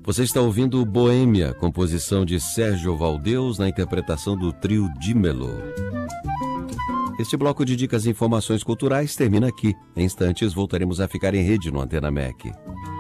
Você está ouvindo Boêmia, composição de Sérgio Valdeus, na interpretação do trio Dímelo. Este bloco de dicas e informações culturais termina aqui. Em instantes voltaremos a ficar em rede no Antena MEC.